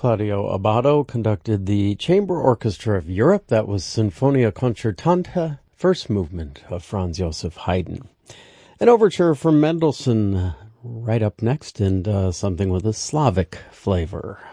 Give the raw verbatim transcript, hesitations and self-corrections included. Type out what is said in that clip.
Claudio Abbado conducted the Chamber Orchestra of Europe. That was Sinfonia Concertante, first movement of Franz Joseph Haydn. An overture from Mendelssohn right up next, and uh, something with a Slavic flavor.